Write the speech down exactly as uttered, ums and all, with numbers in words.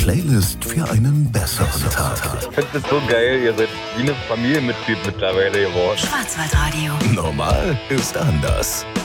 Playlist für einen besseren Tag. Ich finde das so geil, ihr seid wie eine Familienmitglied mittlerweile geworden. Schwarzwaldradio. Normal ist anders.